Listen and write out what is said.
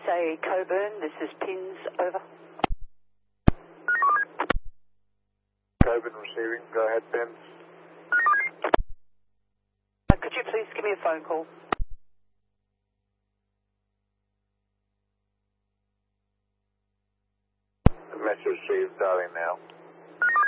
say Coburn, this is Pins, over. Coburn receiving, go ahead, Pins. Could you please give me a phone call? Message received, dialing now.